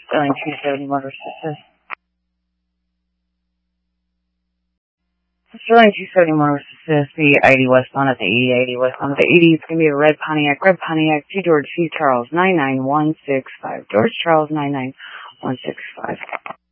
Sterling 270 Motor Assist. Sterling 270 Motor Assist, the 80 westbound at the 80 westbound at the 80. It's going to be a red Pontiac, G. George C. Charles 99165. George Charles 99165.